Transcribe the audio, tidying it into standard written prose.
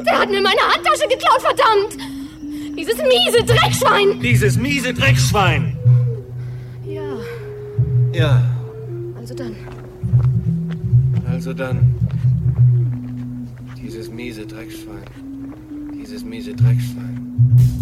Der hat mir meine Handtasche geklaut, verdammt! Dieses miese Dreckschwein! Dieses miese Dreckschwein! Ja. Ja. Also dann. Also dann. Dieses miese Dreckschwein. Dieses miese Dreckschwein.